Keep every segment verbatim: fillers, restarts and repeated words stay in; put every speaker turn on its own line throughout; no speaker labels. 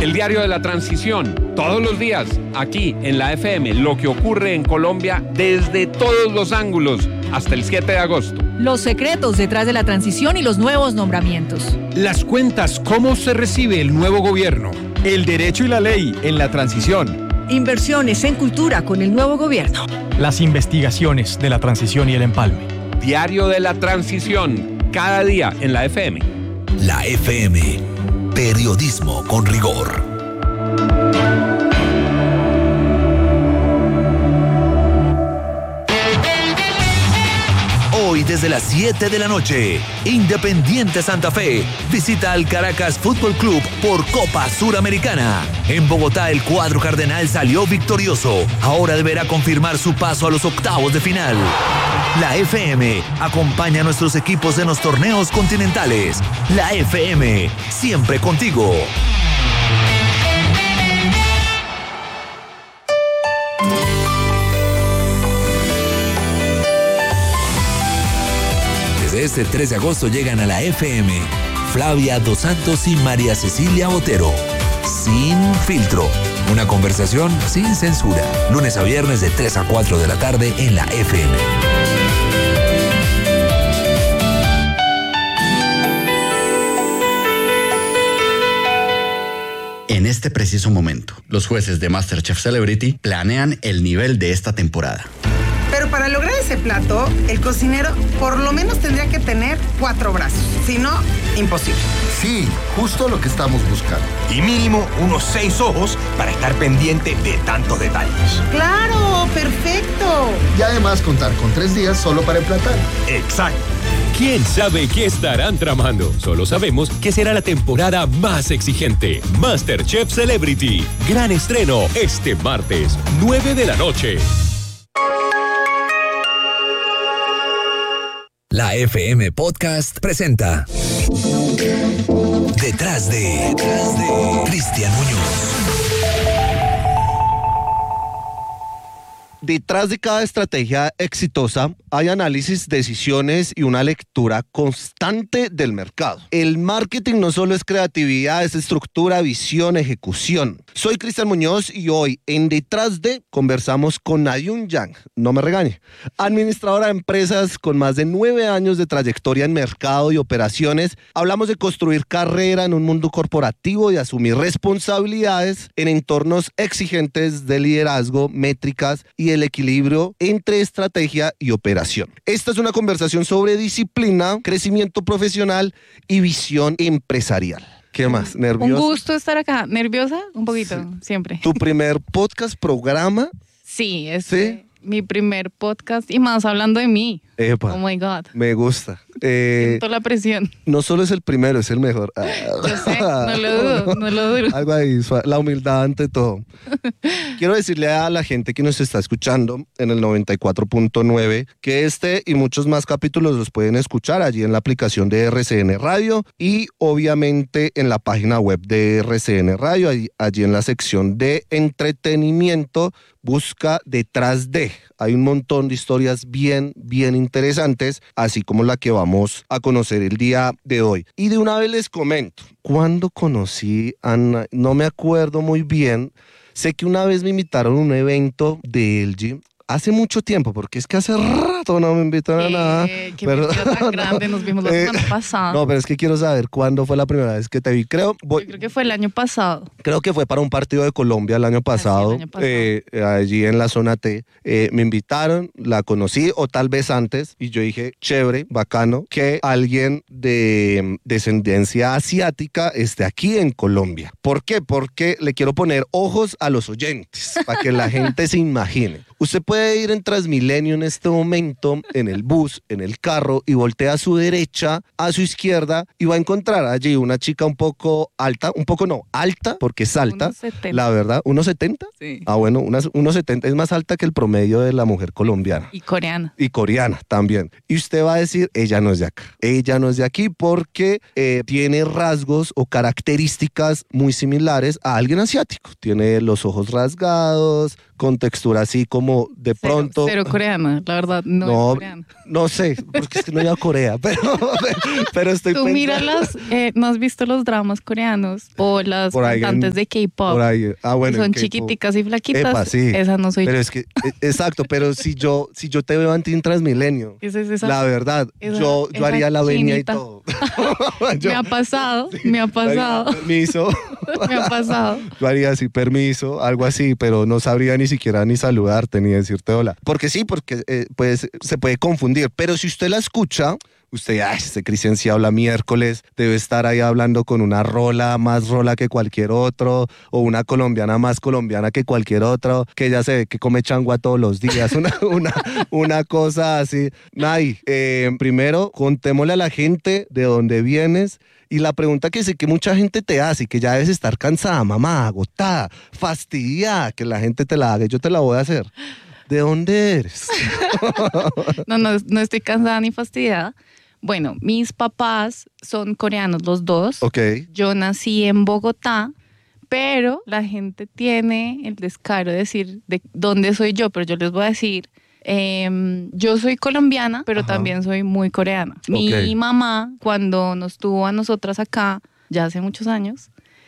El diario de la transición, todos los días, aquí en la F M, lo que ocurre en Colombia desde todos los ángulos, hasta el siete de agosto.
Los secretos detrás de la transición y los nuevos nombramientos.
Las cuentas, cómo se recibe el nuevo gobierno. El derecho y la ley en la transición.
Inversiones en cultura con el nuevo gobierno.
Las investigaciones de la transición y el empalme.
Diario de la transición, cada día en la F M.
La F M, periodismo con rigor. Hoy desde las siete de la noche, Independiente Santa Fe visita al Caracas Fútbol Club por Copa Suramericana. En Bogotá el cuadro cardenal salió victorioso. Ahora deberá confirmar su paso a los octavos de final. La F M acompaña a nuestros equipos en los torneos continentales. La F M, siempre contigo. Desde este tres de agosto llegan a la F M Flavia Dos Santos y María Cecilia Botero. Sin filtro. Una conversación sin censura. Lunes a viernes de tres a cuatro de la tarde en la F M.
En este preciso momento, los jueces de MasterChef Celebrity planean el nivel de esta temporada.
Pero para lograr ese plato, el cocinero por lo menos tendría que tener cuatro brazos. Si no, imposible.
Sí, justo lo que estamos buscando.
Y mínimo unos seis ojos para estar pendiente de tantos detalles.
¡Claro! ¡Perfecto!
Y además contar con tres días solo para emplatar.
Exacto.
¿Quién sabe qué estarán tramando? Solo sabemos que será la temporada más exigente. MasterChef Celebrity. Gran estreno este martes, nueve de la noche.
La F M Podcast presenta Detrás de, Detrás de Cristian Muñoz.
Detrás de cada estrategia exitosa hay análisis, decisiones y una lectura constante del mercado. El marketing no solo es creatividad, es estructura, visión, ejecución. Soy Cristian Muñoz y hoy en Detrás de conversamos con Nayun Yang, no me regañe, administradora de empresas con más de nueve años de trayectoria en mercado y operaciones. Hablamos de construir carrera en un mundo corporativo y asumir responsabilidades en entornos exigentes de liderazgo, métricas y el equilibrio entre estrategia y operación. Esta es una conversación sobre disciplina, crecimiento profesional y visión empresarial. ¿Qué más? ¿Nerviosa?
Un gusto estar acá. ¿Nerviosa? Un poquito, sí. Siempre.
¿Tu primer podcast, programa?
Sí, es ¿Sí? mi primer podcast y más hablando de mí.
Epa,
oh my God.
Me gusta. Eh,
Siento la presión.
No solo es el primero, es el mejor.
Yo sé, no lo dudo, no lo dudo.
Algo ahí, la humildad ante todo. Quiero decirle a la gente que nos está escuchando en el noventa y cuatro punto nueve que este y muchos más capítulos los pueden escuchar allí en la aplicación de R C N Radio y obviamente en la página web de R C N Radio, allí, allí en la sección de entretenimiento, busca Detrás de. Hay un montón de historias bien, bien interesantes, así como la que vamos a conocer el día de hoy. Y de una vez les comento, ¿cuándo conocí a Ana? No me acuerdo muy bien. Sé que una vez me invitaron a un evento de L G. Hace mucho tiempo, porque es que hace rato no me invitan a nada.
Eh, qué pero, tan grande, nos vimos la
eh,
semana pasada.
No, pero es que quiero saber cuándo fue la primera vez que te vi. Creo, voy,
Yo creo que fue el año pasado.
Creo que fue para un partido de Colombia el año pasado,
sí, el año pasado.
Eh, allí en la zona T. Eh, me invitaron, la conocí, o tal vez antes, y yo dije, chévere, bacano, que alguien de descendencia asiática esté aquí en Colombia. ¿Por qué? Porque le quiero poner ojos a los oyentes, para que la gente se imagine. Usted puede ir en Transmilenio en este momento, en el bus, en el carro, y voltea a su derecha, a su izquierda, y va a encontrar allí una chica un poco alta, un poco no, alta, porque es alta,
uno setenta.
La verdad, ¿uno setenta?
Sí.
Ah, bueno, uno setenta es más alta que el promedio de la mujer colombiana.
Y coreana.
Y coreana también. Y usted va a decir, ella no es de acá. Ella no es de aquí porque eh, tiene rasgos o características muy similares a alguien asiático. Tiene los ojos rasgados, con textura así como de
Cero,
pronto.
Cero coreana, la verdad, no,
no
es coreana.
No sé, porque es que no he ido a Corea, pero, pero estoy
Tú
pensando.
míralas, eh, ¿no has visto los dramas coreanos o las
Por ahí
cantantes
en-
de K-pop?
por ahí, ah, bueno,
Son
en K-pop.
chiquiticas y flaquitas.
Epa, sí.
Esa no soy
Pero
yo.
es que, eh, exacto, pero si yo, si yo te veo en Transmilenio,
Esa es esa-
la verdad,
esa-
yo, yo
esa
haría la venia y
chinita.
todo. Yo-
Me ha pasado, me ha pasado,
Permiso.
me ha pasado.
Yo haría así, permiso, algo así, pero no sabría ni siquiera ni saludarte ni decirte hola. Porque sí, porque eh, pues, se puede confundir. Pero si usted la escucha, usted, ay, este Cristian sí habla miércoles, debe estar ahí hablando con una rola, más rola que cualquier otro, o una colombiana más colombiana que cualquier otro, que ella se ve que come changua todos los días, una, una, una cosa así. Nay, eh, primero, contémosle a la gente de dónde vienes. Y la pregunta que sé que mucha gente te hace y que ya debes estar cansada, mamá, agotada, fastidiada, que la gente te la haga, y yo te la voy a hacer. ¿De dónde eres?
No, no, no estoy cansada ni fastidiada. Bueno, mis papás son coreanos los dos.
Ok.
Yo nací en Bogotá, pero la gente tiene el descaro de decir de dónde soy yo, pero yo les voy a decir, eh, yo soy colombiana, pero
Ajá.
también soy muy coreana. Mi
Ok.
mamá, cuando nos tuvo a nosotras acá, ya hace muchos años,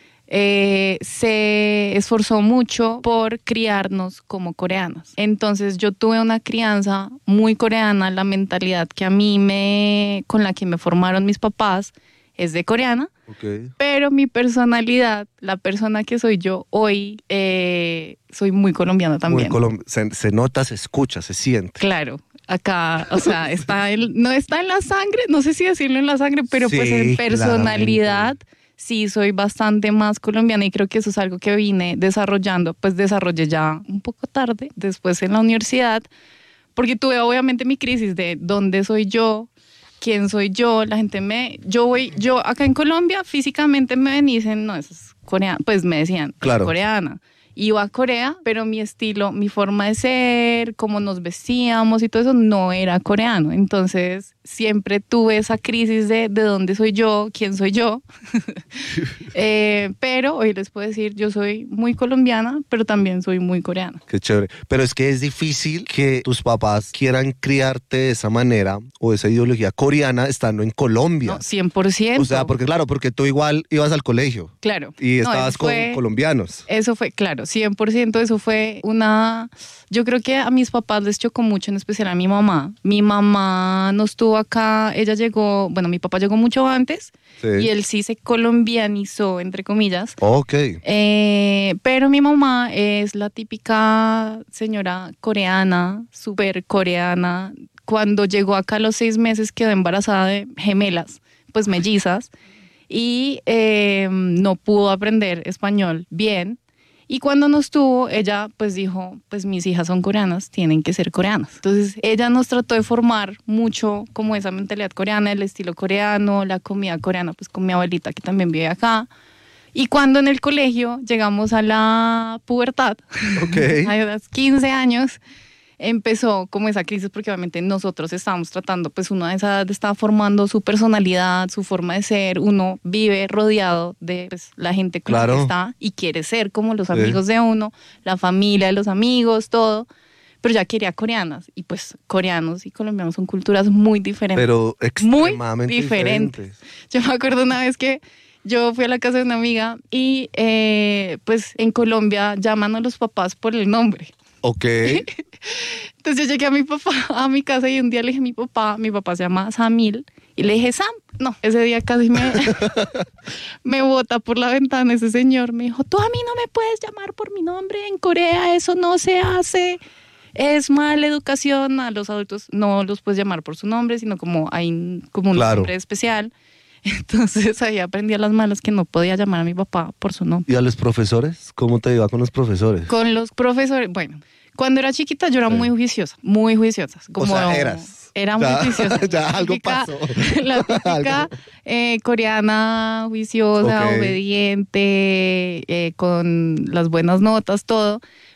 eh, se esforzó mucho por criarnos como coreanas. Entonces yo tuve una crianza muy coreana, la mentalidad que a mí me, con la que me formaron mis papás es de coreana,
Ok.
pero mi personalidad, la persona que soy yo hoy, eh, soy muy colombiana también.
Muy colom- se, se nota, se escucha, se siente.
Claro, acá, o sea, está en- no está en la sangre, no sé si decirlo en la sangre, pero pues
Sí,
en personalidad sí soy bastante más colombiana y creo que eso es algo que vine desarrollando, pues desarrollé ya un poco tarde, después en la universidad, porque tuve obviamente mi crisis de dónde soy yo, quién soy yo, la gente me, yo voy, yo acá en Colombia físicamente me ven y dicen, no, eso es coreana, pues me decían,
Claro.
coreana. Iba a Corea, pero mi estilo, mi forma de ser, cómo nos vestíamos y todo eso no era coreano. Entonces siempre tuve esa crisis de de dónde soy yo, quién soy yo. Eh, pero hoy les puedo decir, yo soy muy colombiana, pero también soy muy coreana.
Qué chévere. Pero es que es difícil que tus papás quieran criarte de esa manera o esa ideología coreana estando en Colombia.
No, cien por ciento.
O sea, porque claro, porque tú igual ibas al colegio
Claro.
y
No,
estabas
eso fue-
con colombianos.
Eso fue, claro, cien por ciento eso fue una... Yo creo que a mis papás les chocó mucho, en especial a mi mamá. Mi mamá no estuvo acá, ella llegó, bueno, mi papá llegó mucho antes
Sí.
y él sí se colombianizó, entre comillas.
Ok.
Eh, pero mi mamá es la típica señora coreana, súper coreana. Cuando llegó acá a los seis meses quedó embarazada de gemelas, pues mellizas, y eh, no pudo aprender español bien. Y cuando nos tuvo, ella pues dijo, pues mis hijas son coreanas, tienen que ser coreanas. Entonces ella nos trató de formar mucho como esa mentalidad coreana, el estilo coreano, la comida coreana, pues con mi abuelita que también vive acá. Y cuando en el colegio llegamos a la pubertad,
Ok.
a los quince años, empezó como esa crisis porque obviamente nosotros estábamos tratando, pues uno a esa edad estaba formando su personalidad, su forma de ser, uno vive rodeado de pues, la gente con la
Claro.
que está y quiere ser como los
Sí.
amigos de uno, la familia de los amigos, todo, pero ya quería coreanas y pues coreanos y colombianos son culturas muy diferentes.
Pero
muy
extremadamente
diferentes.
diferentes.
Yo me acuerdo una vez que yo fui a la casa de una amiga y eh, pues en Colombia llaman a los papás por el nombre.
Ok.
Entonces yo llegué a mi papá, a mi casa y un día le dije a mi papá, mi papá se llama Samil, y le dije, Sam, no, ese día casi me, me bota por la ventana ese señor, me dijo, tú a mí no me puedes llamar por mi nombre, en Corea eso no se hace, es mala educación, a los adultos no los puedes llamar por su nombre, sino como hay como un
Claro.
nombre especial. Entonces ahí aprendí a las malas que no podía llamar a mi papá por su nombre.
¿Y a los profesores? ¿Cómo te iba con los profesores?
Con los profesores, bueno, cuando era chiquita yo era muy juiciosa, muy juiciosa. Como
O sea, eras.
Era muy
Ya-
juiciosa.
ya
La
algo
típica-
pasó.
La típica
Algo.
eh, coreana, juiciosa,
Ok.
obediente, eh, con las buenas notas, todo.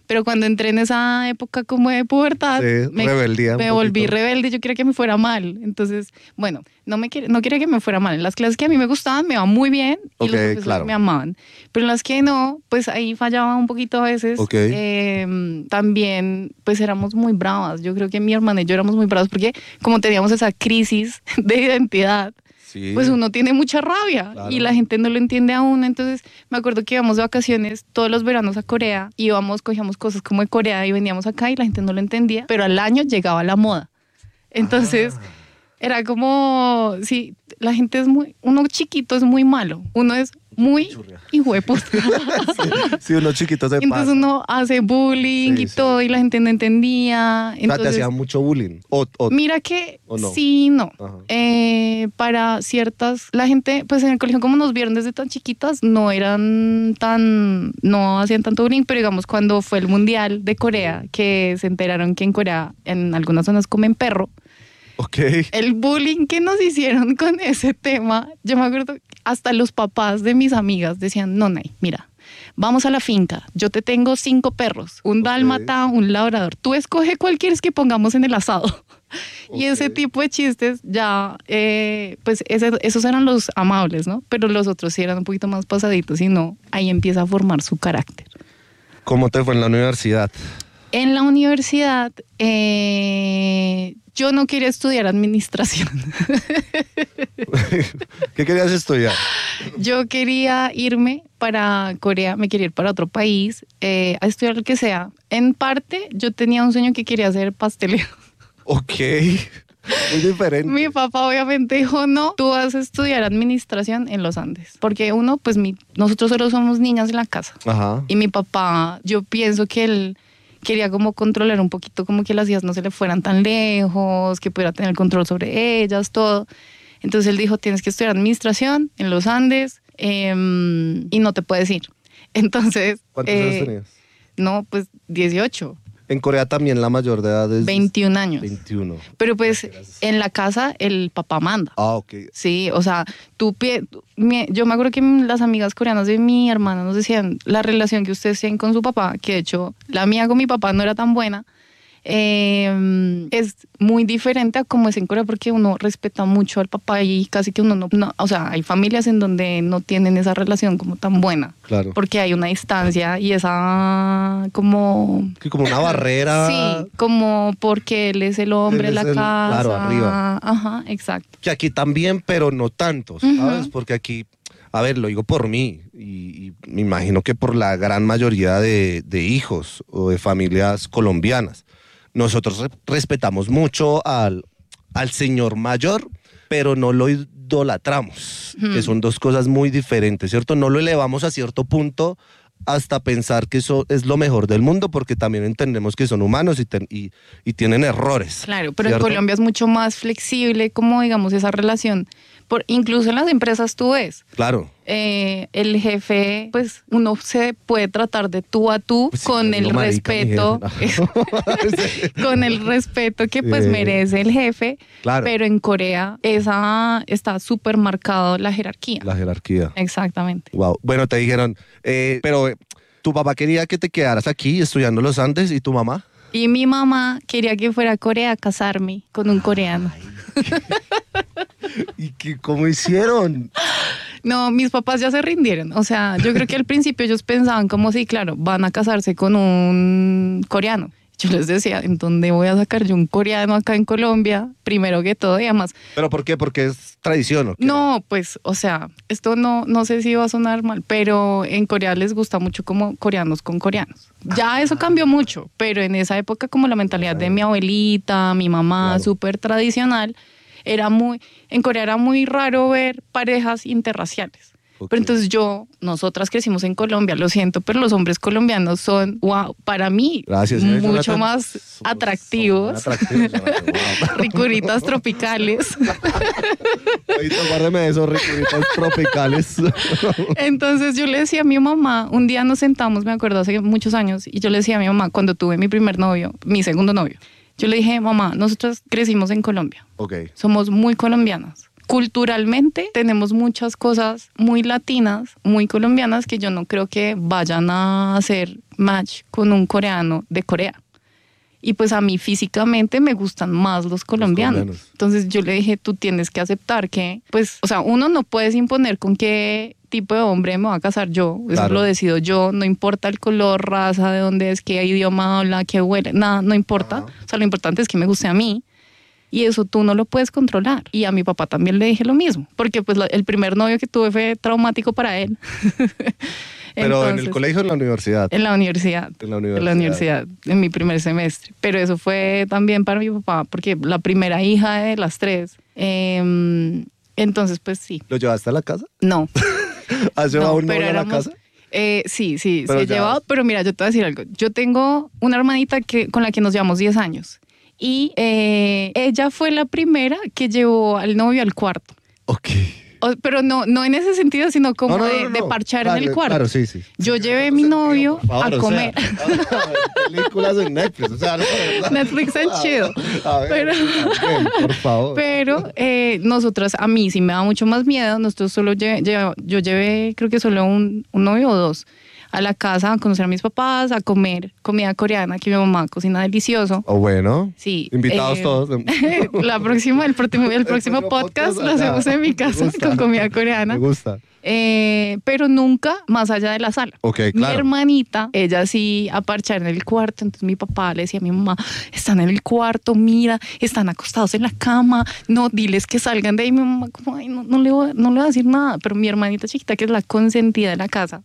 Pero cuando entré en esa época como de pubertad,
sí,
me,
rebeldía
me volví rebelde, yo quería que me fuera mal. Entonces, bueno, no me quería, no quería que me fuera mal. En las clases que a mí me gustaban me iba muy bien y
okay,
los profesores
claro.
me amaban. Pero en las que no, pues ahí fallaba un poquito a veces.
Okay.
Eh, también, pues éramos muy bravas. Yo creo que mi hermana y yo éramos muy bravas porque como teníamos esa crisis de identidad, sí. pues uno tiene mucha rabia claro. y la gente no lo entiende a uno. Entonces me acuerdo que íbamos de vacaciones todos los veranos a Corea, íbamos, cogíamos cosas como de Corea y veníamos acá y la gente no lo entendía, pero al año llegaba la moda. Entonces ah. era como, sí, la gente es muy, uno chiquito es muy malo, uno es muy hijo de puta.
sí, sí, uno chiquito se
Entonces
pasa.
uno hace bullying sí, y sí. todo y la gente no entendía. Entonces,
o sea, te hacían mucho bullying. O, o,
mira que
¿o no?
sí, no. Eh, para ciertas, la gente, pues en el colegio como nos vieron desde tan chiquitas, no eran tan, no hacían tanto bullying, pero digamos cuando fue el mundial de Corea, que se enteraron que en Corea en algunas zonas comen perro.
Okay.
El bullying que nos hicieron con ese tema, yo me acuerdo, hasta los papás de mis amigas decían, no, Nay, mira, vamos a la finca, yo te tengo cinco perros, un okay. dálmata, un labrador, tú escoge cuál quieres que pongamos en el asado. Okay. Y ese tipo de chistes ya, eh, pues ese, esos eran los amables, ¿no? Pero los otros sí eran un poquito más pasaditos y no, ahí empieza a formar su carácter.
¿Cómo te fue en la universidad?
En la universidad, eh, yo no quería estudiar administración.
¿Qué querías estudiar?
Yo quería irme para Corea, me quería ir para otro país, eh, a estudiar lo que sea. En parte, yo tenía un sueño que quería hacer pastelero.
Ok, muy diferente.
Mi papá obviamente dijo, no, tú vas a estudiar administración en los Andes. Porque uno, pues mi, nosotros solo somos niñas en la casa.
Ajá.
Y mi papá, yo pienso que él quería como controlar un poquito, como que las hijas no se le fueran tan lejos, que pudiera tener control sobre ellas, todo. Entonces él dijo, tienes que estudiar administración en los Andes eh, y no te puedes ir. Entonces...
¿Cuántos
eh,
años tenías?
No, pues dieciocho.
En Corea también la mayor de edad es...
veintiún años.
veintiuno.
Pero pues en la casa el papá manda.
Ah, ok.
Sí, o sea, tú... Mi, yo me acuerdo que las amigas coreanas de mi hermana nos decían la relación que ustedes tienen con su papá, que de hecho la mía con mi papá no era tan buena, eh, es muy diferente a como es en Corea porque uno respeta mucho al papá y casi que uno no, no... O sea, hay familias en donde no tienen esa relación como tan buena.
Claro.
Porque hay una distancia y esa como...
Sí, como una barrera.
Sí, como porque él es el hombre de la
el,
casa.
Claro, arriba.
Ajá, exacto.
Que aquí también, pero no tanto, ¿sabes? Uh-huh. Porque aquí, a ver, lo digo por mí y, y me imagino que por la gran mayoría de, de hijos o de familias colombianas. Nosotros re- respetamos mucho al, al señor mayor, pero no lo idolatramos, uh-huh. que son dos cosas muy diferentes, ¿cierto? No lo elevamos a cierto punto hasta pensar que eso es lo mejor del mundo, porque también entendemos que son humanos y, ten, y, y tienen errores.
Claro, pero
¿cierto?
En Colombia es mucho más flexible, como digamos esa relación. Por, incluso en las empresas tú ves.
Claro.
Eh, el jefe, pues uno se puede tratar de tú a tú pues con sí, el respeto, con el respeto que pues eh, merece el jefe.
Claro.
Pero en Corea esa está súper marcado la jerarquía.
La jerarquía.
Exactamente.
Wow. Bueno, te dijeron, eh, pero tu papá quería que te quedaras aquí estudiando los Andes, ¿y tu mamá?
Y mi mamá quería que fuera a Corea a casarme con un coreano.
¿Y qué, cómo hicieron?
No, mis papás ya se rindieron. O sea, yo creo que al principio ellos pensaban como sí, claro, van a casarse con un coreano. Yo les decía, ¿en dónde voy a sacar yo un coreano acá en Colombia? Primero que todo y además...
¿Pero por qué? ¿Porque es tradición o qué?
No, pues, o sea, esto no, no sé si va a sonar mal, pero en Corea les gusta mucho como coreanos con coreanos. Ya ah, eso cambió mucho, pero en esa época como la mentalidad de mi abuelita, mi mamá, claro. súper tradicional, era muy... En Corea era muy raro ver parejas interraciales. Okay. Pero entonces yo, nosotras crecimos en Colombia, lo siento, pero los hombres colombianos son, wow, para mí,
Gracias,
mucho más atractivos.
Son, son atractivos. Wow.
Ricuritas tropicales.
Ahorita guárdeme esos ricuritas tropicales.
Entonces yo le decía a mi mamá, un día nos sentamos, me acuerdo, hace muchos años, y yo le decía a mi mamá, cuando tuve mi primer novio, mi segundo novio, yo le dije, mamá, nosotros crecimos en Colombia.
Okay.
Somos muy colombianas. Culturalmente tenemos muchas cosas muy latinas, muy colombianas que yo no creo que vayan a ser match con un coreano de Corea. Y pues a mí físicamente me gustan más los colombianos. los colombianos. Entonces yo le dije, tú tienes que aceptar que, pues, o sea, uno no puedes imponer con qué tipo de hombre me voy a casar yo. Eso claro. lo decido yo. No importa el color, raza, de dónde es, qué idioma habla, qué huele, nada, no importa. Ajá. O sea, lo importante es que me guste a mí. Y eso tú no lo puedes controlar. Y a mi papá también le dije lo mismo. Porque pues la, el primer novio que tuve fue traumático para él.
Pero entonces, ¿en el colegio o en la universidad?
En la universidad.
En la universidad.
En la universidad, en mi primer semestre. Pero eso fue también para mi papá, porque la primera hija de las tres. Eh, entonces, pues sí.
¿Lo llevaste a la casa?
No.
¿Has llevado
no,
un novio a la casa?
Eh, sí, sí, sí he ya... llevado. Pero mira, yo te voy a decir algo. Yo tengo una hermanita que, con la que nos llevamos diez años. Y eh, ella fue la primera que llevó al novio al cuarto.
Ok.
O, pero no, no en ese sentido, sino como
no, no,
de,
no, no.
de parchar
claro,
en el cuarto.
Claro, sí, sí.
Yo llevé a mi novio
favor,
a comer.
O sea, películas en Netflix. O sea, no,
Netflix es chido.
A ver,
pero,
bien, por favor.
Pero eh, nosotras, a mí sí me da mucho más miedo. Nosotros solo lle, lle, yo llevé, creo que solo un, un novio o dos a la casa a conocer a mis papás, a comer comida coreana que mi mamá cocina delicioso.
O oh, bueno.
Sí.
Invitados eh, todos.
La próxima, el, próximo, el próximo el podcast, podcast lo hacemos en mi casa con comida coreana.
Me gusta.
Eh, pero nunca más allá de la sala.
Okay, claro.
Mi hermanita, ella sí a parchar en el cuarto, entonces mi papá le decía a mi mamá, están en el cuarto, mira, están acostados en la cama, no, diles que salgan de ahí. Mi mamá como, ay, no, no, le voy, no le voy a decir nada, pero mi hermanita chiquita, que es la consentida de la casa,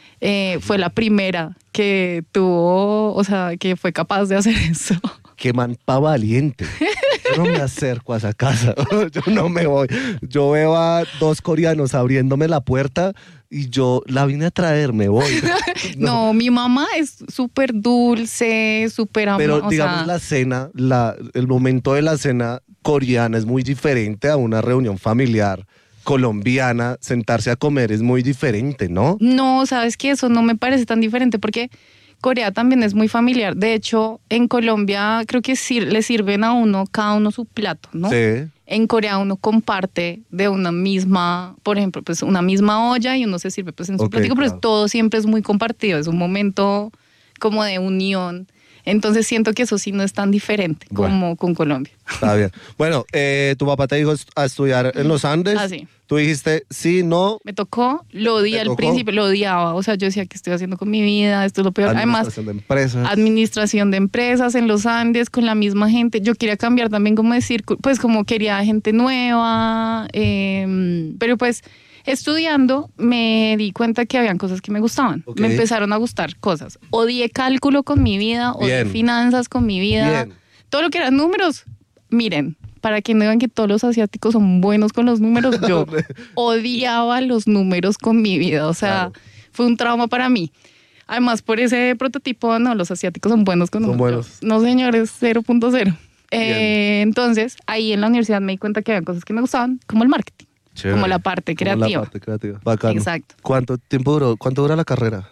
Eh, fue la primera que tuvo, o sea, que fue capaz de hacer eso.
Qué man pa' valiente. Yo no me acerco a esa casa. Yo no me voy. Yo veo a dos coreanos abriéndome la puerta y yo la vine a traer, me voy.
No, no mi mamá es súper dulce, súper amorosa.
Pero digamos la cena, la, el momento de la cena coreana es muy diferente a una reunión familiar colombiana. Sentarse a comer es muy diferente, ¿no?
No, sabes que eso no me parece tan diferente porque Corea también es muy familiar. De hecho, en Colombia creo que sí, le sirven a uno, cada uno su plato, ¿no?
Sí.
En Corea uno comparte de una misma, por ejemplo, pues una misma olla y uno se sirve pues en su
okay,
platico,
claro.
pero todo siempre es muy compartido, es un momento como de unión. Entonces siento que eso sí no es tan diferente bueno, como con Colombia.
Está bien. Bueno, eh, tu papá te dijo a estudiar en los Andes.
Ah, sí.
Tú dijiste, sí, no.
Me tocó, lo odié al principio, lo odiaba. O sea, yo decía, ¿qué estoy haciendo con mi vida? Esto es lo peor.
Administración
Además,
de empresas.
Administración de empresas en los Andes, con la misma gente. Yo quería cambiar también como decir, pues como quería gente nueva. Eh, pero pues estudiando me di cuenta que habían cosas que me gustaban. Okay. Me empezaron a gustar cosas. Odié cálculo con mi vida, odié Bien. finanzas con mi vida. Bien. Todo lo que eran números, miren. Para que no digan que todos los asiáticos son buenos con los números, yo odiaba los números con mi vida, o sea, claro. Fue un trauma para mí. Además, por ese prototipo, no, los asiáticos son buenos con
son
números.
Buenos.
No, señores, cero punto cero. Eh, entonces, ahí en la universidad me di cuenta que había cosas que me gustaban, como el marketing, Chévere. como la parte creativa.
Como la parte creativa, bacano.
Exacto.
¿Cuánto tiempo duró? ¿Cuánto dura la carrera?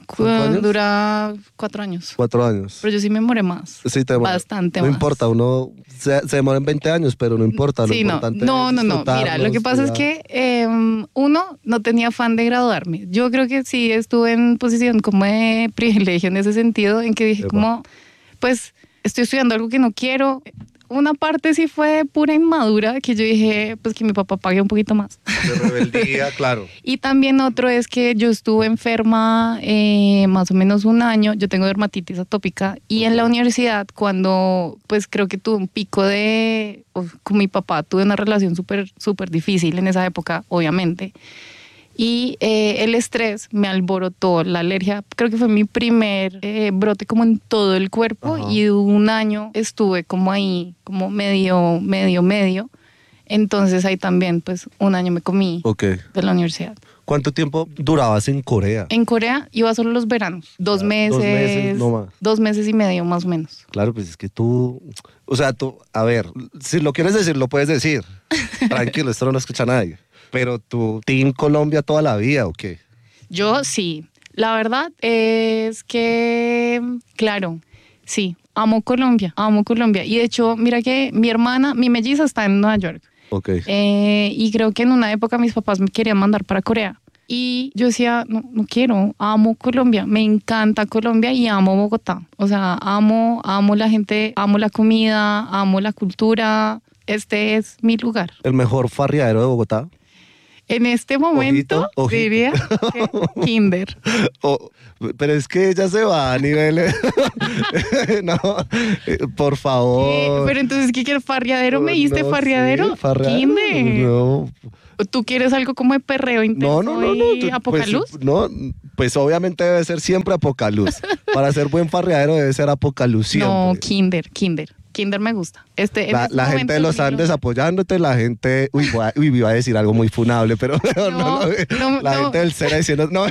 Dura cuatro años.
Cuatro años.
Pero yo sí me demoré más.
Sí, te demoré.
Bastante
no
más.
No importa, uno se, se demora en veinte años, pero no importa.
Sí,
lo
no,
importante
no, no, no. Mira, lo que pasa
estudiar.
es que eh, uno no tenía afán de graduarme. Yo creo que sí estuve en posición como de privilegio en ese sentido, en que dije Epa. como, pues, estoy estudiando algo que no quiero. Una parte sí fue pura inmadura, que yo dije, pues que mi papá pague un poquito más.
De rebeldía, claro.
Y también otro es que yo estuve enferma eh, más o menos un año, yo tengo dermatitis atópica, y en la universidad cuando, pues creo que tuve un pico de, con mi papá, tuve una relación súper, súper difícil en esa época, obviamente. Y eh, el estrés me alborotó, la alergia, creo que fue mi primer eh, brote como en todo el cuerpo. Ajá. Y un año estuve como ahí, como medio, medio, medio. Entonces ahí también, pues un año me comí
okay.
de la universidad.
¿Cuánto tiempo durabas en Corea?
En Corea iba solo los veranos, dos claro, meses, dos meses, no más. dos meses y medio más o menos.
Claro, pues es que tú, o sea, tú, a ver, si lo quieres decir, lo puedes decir. Tranquilo, esto no lo escucha nadie. Pero tú, ¿Team Colombia toda la vida o qué?
Yo sí. La verdad es que, claro, sí, amo Colombia, amo Colombia. Y de hecho, mira que mi hermana, mi melliza está en Nueva York.
Ok.
Eh, y creo que en una época mis papás me querían mandar para Corea. Y yo decía, no, no quiero, amo Colombia, me encanta Colombia y amo Bogotá. O sea, amo, amo la gente, amo la comida, amo la cultura. Este es mi lugar.
¿El mejor farriadero de Bogotá?
En este momento,
ojito, ojito.
diría que Kinder.
Oh, pero es que ella se va a niveles. No, por favor.
Eh, pero entonces, ¿qué quieres? ¿Farriadero? ¿Me diste
no,
farriadero?
Sí, farriadero.
Kinder.
No.
¿Tú quieres algo como de perreo intenso
No, no, no, no.
y apocaluz?
Pues, no, pues obviamente debe ser siempre apocaluz. Para ser buen farriadero debe ser apocaluz siempre.
No, Kinder, Kinder. Kinder me gusta. Este,
La,
este
la gente de los Andes lo... apoyándote, la gente... Uy, voy a, uy, iba a decir algo muy funable, pero mejor no, no, no, no La no. gente del Cera diciendo... No,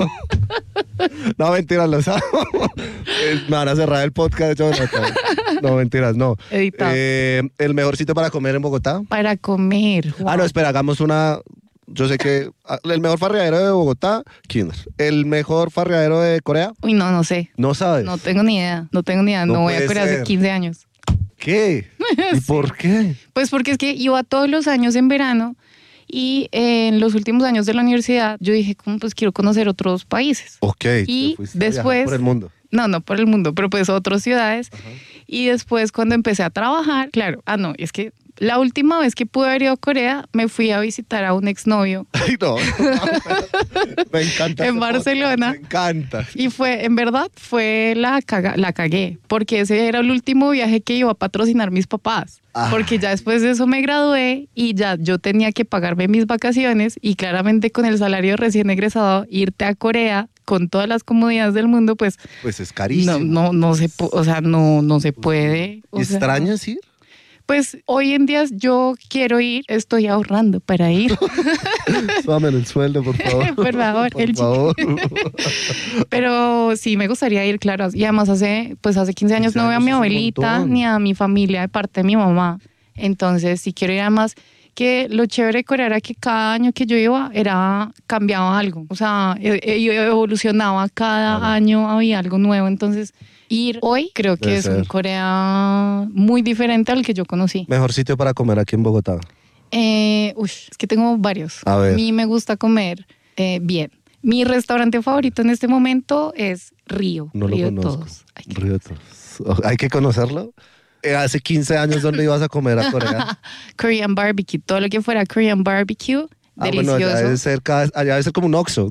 no mentiras, los amo. Me van a cerrar el podcast, Jonathan. No, mentiras, no.
Editado.
Eh, ¿El mejor sitio para comer en Bogotá?
Para comer. Wow.
Ah, no, espera, hagamos una... Yo sé que el mejor farreadero de Bogotá, Kinder. ¿El mejor farreadero de Corea?
Uy, no, no sé.
¿No sabes?
No tengo ni idea. No tengo ni idea. No, no voy a Corea ser. Hace quince años.
¿Qué? ¿Y sí. por qué?
Pues porque es que iba todos los años en verano y eh, en los últimos años de la universidad yo dije, como pues quiero conocer otros países.
Ok.
Y después...
Por el mundo.
No, no por el mundo, pero pues otras ciudades. Ajá. Y después cuando empecé a trabajar, claro, ah no, es que la última vez que pude haber ido a Corea, me fui a visitar a un exnovio.
Ay, no. Me encanta.
En Barcelona.
Me encanta.
Y fue, en verdad, fue la, caga, la cagué, porque ese era el último viaje que iba a patrocinar mis papás. Ah. Porque ya después de eso me gradué y ya yo tenía que pagarme mis vacaciones y claramente con el salario recién egresado, irte a Corea con todas las comodidades del mundo, pues...
Pues es carísimo.
No, no, no se, o sea, no, no se puede. O
¿Extrañas
sea,
ir?
Pues hoy en día yo quiero ir, estoy ahorrando para ir.
Súbame el sueldo, por favor.
Por favor,
por
el
favor.
Pero sí, me gustaría ir, claro. Y además hace, pues hace quince años no veo a mi abuelita ni a mi familia de parte de mi mamá. Entonces sí quiero ir. Además que lo chévere de Corea era que cada año que yo iba era cambiaba algo. O sea, evolucionaba cada claro. año, había algo nuevo. Entonces... ir hoy creo que Debe es ser. un Corea muy diferente al que yo conocí.
¿Mejor sitio para comer aquí en Bogotá?
Eh, uy, es que tengo varios.
A ver.
A mí me gusta comer eh, bien. Mi restaurante favorito en este momento es Río.
No
Río
lo conozco.
De Todos. Hay
que... Río de Todos. ¿Hay que conocerlo? Eh, hace quince años, ¿dónde ibas a comer a Corea?
Korean barbecue. Todo lo que fuera Korean barbecue.
Ah,
delicioso.
bueno, allá debe ser, cada, allá debe ser como un Oxxo.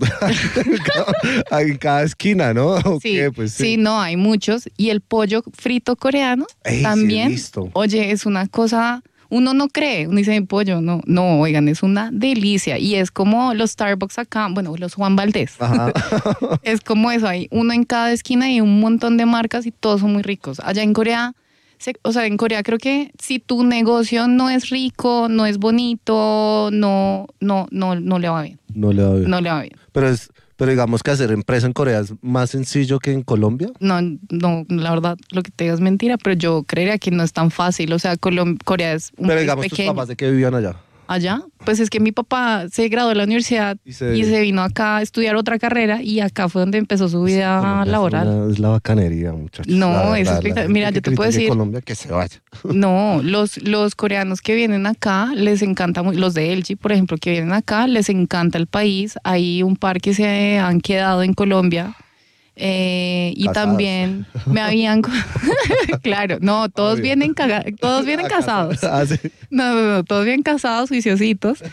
En cada esquina, ¿no?
Sí,
okay, pues sí.
sí, no, hay muchos. Y el pollo frito coreano
Ey,
también.
Sí, he visto.
Oye, es una cosa... Uno no cree, uno dice pollo, no, no, oigan, es una delicia. Y es como los Starbucks acá, bueno, los Juan Valdez.
Ajá.
Es como eso, hay uno en cada esquina y un montón de marcas y todos son muy ricos. Allá en Corea... O sea, en Corea creo que si tu negocio no es rico, no es bonito, no, no, no, no le va bien.
No le va bien.
No le va bien.
Pero es, pero digamos que hacer empresa en Corea es más sencillo que en Colombia.
No, no, la verdad, lo que te digo es mentira, pero yo creería que no es tan fácil. O sea, Colom- Corea es un
pero
país
digamos
pequeño.
tus papás de qué vivían allá.
Allá, pues es que mi papá se graduó de la universidad y se, y se vino acá a estudiar otra carrera y acá fue donde empezó su vida Colombia laboral.
Es, una, es la bacanería, muchachos.
No,
la,
es
la,
espectacular.
La,
Mira, yo te puedo decir.
Colombia que se vaya.
No, los, los coreanos que vienen acá les encanta, los de L G, por ejemplo, que vienen acá, les encanta el país. Hay un par que se han quedado en Colombia. Eh, y
casados.
También me habían claro, no, todos vienen caga- todos vienen casados.
Ah, ¿sí?
No, no, no, todos bien casados, juiciositos.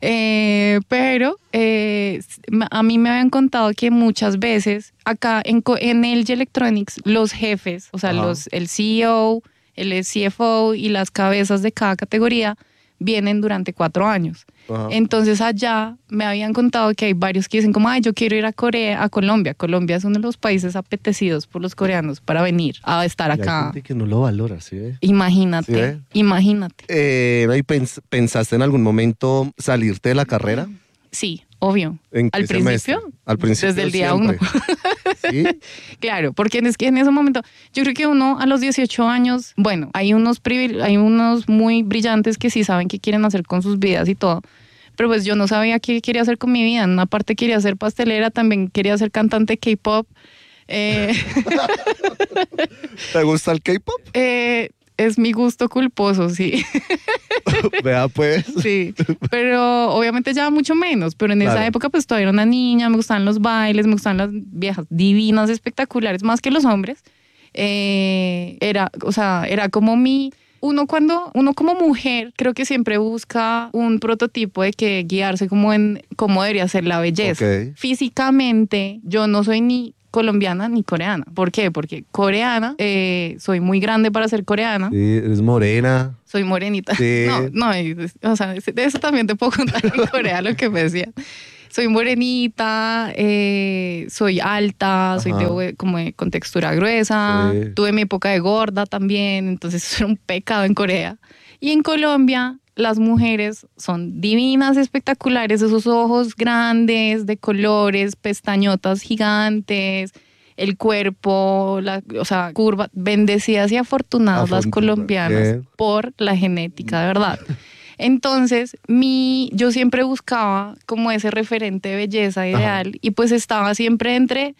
Eh, pero eh, a mí me habían contado que muchas veces acá en, en L G Electronics los jefes, o sea, los, el C E O, el C F O y las cabezas de cada categoría vienen durante cuatro años. Ajá. Entonces allá me habían contado que hay varios que dicen como, ay, yo quiero ir a Corea, a Colombia. Colombia es uno de los países apetecidos por los coreanos para venir a estar acá.
Y hay gente que no lo valora, ¿sí? ¿eh?
Imagínate,
¿Sí, eh?
imagínate.
Eh, pens- ¿Pensaste en algún momento salirte de la carrera?
Sí, obvio.
¿En qué
¿Al
semestre?
principio?
Al principio
Desde el día
siempre.
uno.
¿Sí?
Claro, porque es que en ese momento, yo creo que uno a los dieciocho años, bueno, hay unos, privile- hay unos muy brillantes que sí saben qué quieren hacer con sus vidas y todo, pero pues yo no sabía qué quería hacer con mi vida. En una parte quería ser pastelera, también quería ser cantante de K-pop. Eh...
¿Te gusta el K-pop?
Eh... es mi gusto culposo, sí.
Vea pues.
Sí, pero obviamente ya mucho menos, pero en
Claro.
esa época pues todavía era una niña, me gustaban los bailes, me gustaban las viejas divinas, espectaculares, más que los hombres. Eh, era, o sea, era como mi... Uno cuando, uno como mujer creo que siempre busca un prototipo de que guiarse como en cómo debería ser la belleza.
Ok.
Físicamente yo no soy ni colombiana ni coreana. ¿Por qué? Porque coreana, eh, soy muy grande para ser coreana.
Sí, eres morena.
Soy morenita.
Sí.
No, no, y- o sea, de eso también te puedo contar en Corea lo que me decían. Soy morenita, eh, soy alta, soy de,
Ajá.
hue- como de- con textura gruesa.
Sí.
Tuve mi época de gorda también, entonces eso era un pecado en Corea. Y en Colombia las mujeres son divinas, espectaculares, esos ojos grandes, de colores, pestañotas gigantes, el cuerpo, la, o sea, curva, bendecidas y afortunadas las
Afortuna-
colombianas
bien.
por la genética, de verdad. Entonces, mi, yo siempre buscaba como ese referente de belleza ideal y pues estaba siempre entre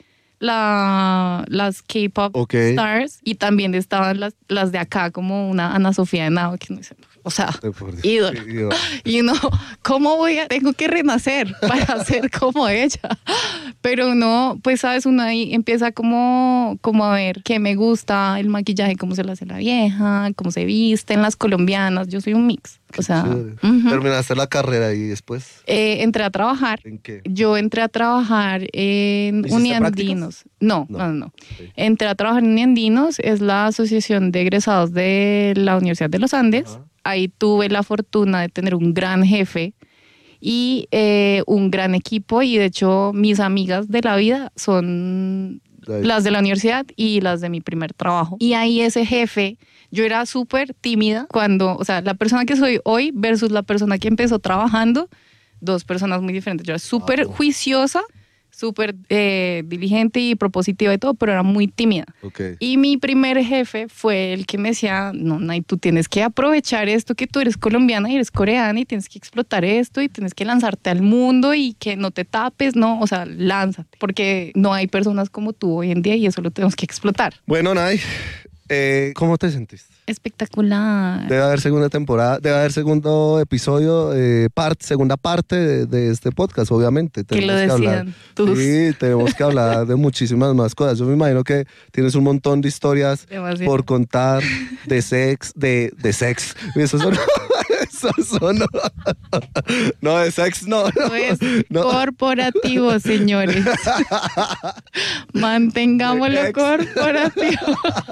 la, las K-pop
Ok.
stars y también estaban las, las de acá como una Ana Sofía de Nao, que no sé, o sea, ídolo.
Sí, ídolo.
Y uno, ¿cómo voy a, tengo que renacer para ser como ella? Pero uno, pues sabes, uno ahí empieza como, como a ver qué me gusta, el maquillaje, cómo se lo hace la vieja, cómo se visten las colombianas, yo soy un mix. O sea,
Chévere.
ujú.
Terminaste la carrera y después.
Eh, entré a trabajar.
¿En qué?
Yo entré a trabajar en
¿Hiciste
Uniandinos. No,
No.
no, no, no. Entré a trabajar en Uniandinos, es la asociación de egresados de la Universidad de los Andes. Ahí tuve la fortuna de tener un gran jefe y eh, un gran equipo, y de hecho mis amigas de la vida son
Ahí.
las de la universidad y las de mi primer trabajo. Y ahí ese jefe, yo era súper tímida cuando, o sea, la persona que soy hoy versus la persona que empezó trabajando, dos personas muy diferentes. Yo era súper juiciosa, súper eh, diligente y propositiva y todo, pero era muy tímida.
Ok.
Y mi primer jefe fue el que me decía, no, Nay, tú tienes que aprovechar esto, que tú eres colombiana y eres coreana y tienes que explotar esto y tienes que lanzarte al mundo y que no te tapes, no, o sea, lánzate, porque no hay personas como tú hoy en día y eso lo tenemos que explotar.
Bueno, Nay, eh, ¿cómo te sentiste?
Espectacular.
Debe haber segunda temporada, debe haber segundo episodio, eh, part, segunda parte de, de este podcast, obviamente.
Que lo
Tenemos hablar-
decidan tus.
Sí, tenemos que hablar de muchísimas más cosas. Yo me imagino que tienes un montón de historias
Demasiado.
por contar, de sex, de, de sex. Eso son... Eso son... No, de sex no.
Esto es
no.
corporativo, señores. Mantengámoslo
Ex.
corporativo.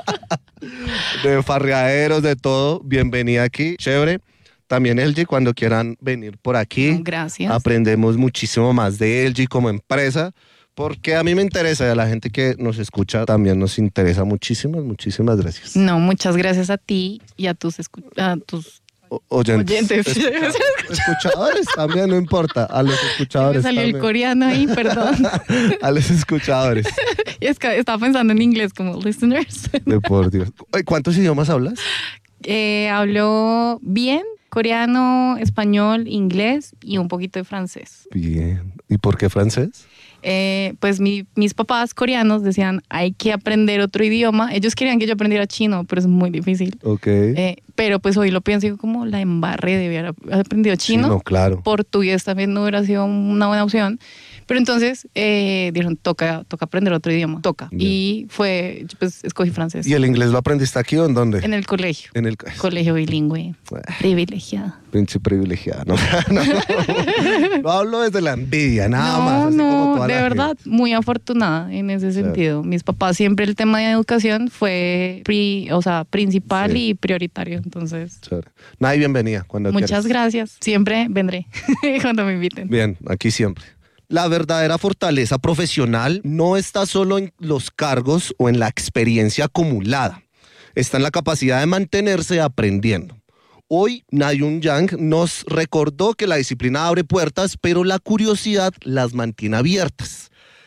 De farreaderos, de todo. Bienvenida aquí, chévere. También L G, cuando quieran venir por aquí.
No, gracias.
Aprendemos muchísimo más de L G como empresa, porque a mí me interesa y a la gente que nos escucha también nos interesa muchísimo. Muchísimas gracias.
No, muchas gracias a ti y a tus, escu- a tus
O- oyentes.
oyentes.
Escucha- escuchadores también, no importa. A los
Me
escuchadores
salió el
también.
coreano ahí, perdón.
A los escuchadores.
Y es que estaba pensando en inglés como listeners.
De por Dios. Oye, ¿cuántos idiomas hablas?
Eh, hablo bien coreano, español, inglés y un poquito de francés.
Bien. ¿Y por qué francés?
Eh, pues mi- mis papás coreanos decían, hay que aprender otro idioma. Ellos querían que yo aprendiera chino, pero es muy difícil.
Ok.
Eh, pero pues hoy lo pienso y digo, como la embarré de haber aprendido chino.
Chino, claro.
Portugués también no hubiera sido una buena opción. Pero entonces eh, dijeron, toca, toca aprender otro idioma, toca.
Bien.
Y fue, pues escogí francés.
¿Y el inglés lo aprendiste aquí o en dónde?
En el colegio.
En el
Colegio bilingüe. Privilegiado.
pinche privilegiada. No, no, no hablo desde la envidia, nada
no,
más. así como
no,
toda
de
la
verdad,
gente.
muy afortunada en ese sentido. Mis papás siempre el tema de educación fue, pri- o sea, principal
Sí.
y prioritario. Entonces,
Chévere. Nay, bienvenida cuando
muchas
quieras.
gracias. Siempre vendré cuando me inviten.
Bien, aquí siempre. La verdadera fortaleza profesional no está solo en los cargos o en la experiencia acumulada. Está en la capacidad de mantenerse aprendiendo. Hoy, Na-Yoon Yang nos recordó que la disciplina abre puertas, pero la curiosidad las mantiene abiertas.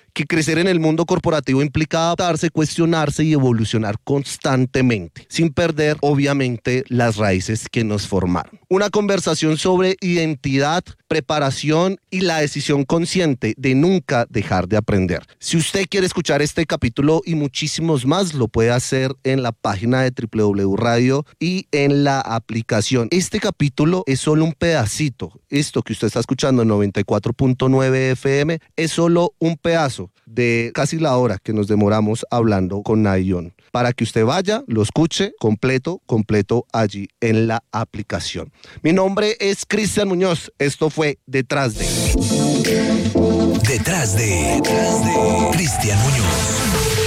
que crecer en el mundo corporativo implica adaptarse, cuestionarse y evolucionar constantemente, sin perder, obviamente, las raíces que nos formaron. Una conversación sobre identidad, preparación y la decisión consciente de nunca dejar de aprender. Si usted quiere escuchar este capítulo y muchísimos más, lo puede hacer en la página de doble u doble u doble u punto radio y en la aplicación. Este capítulo es solo un pedacito. Esto que usted está escuchando en noventa y cuatro punto nueve F M es solo un pedazo de casi la hora que nos demoramos hablando con Nayon, para que usted vaya, lo escuche completo, completo allí en la aplicación. Mi nombre es Cristian Muñoz. Esto fue Detrás de.
Detrás de, Detrás de Cristian Muñoz.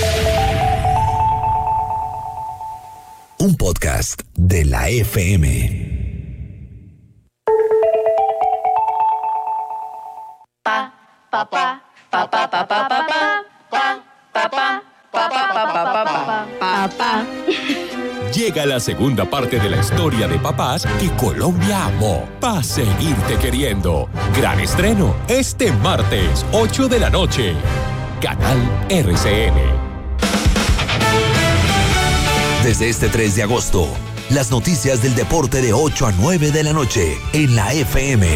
Un podcast de la F M.
Pa, pa, pa, pa, pa, pa, pa, pa, pa, pa, pa, pa, pa, pa, pa, pa.
Llega la segunda parte de la historia de papás que Colombia amó para seguirte queriendo. Gran estreno este martes, ocho de la noche. Canal R C N.
Desde este tres de agosto, las noticias del deporte de ocho a nueve de la noche en la F M.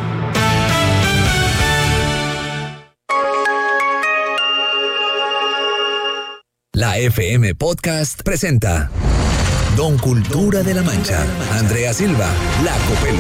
La F M Podcast presenta Don Cultura de la Mancha, Andrea Silva, La Copelo.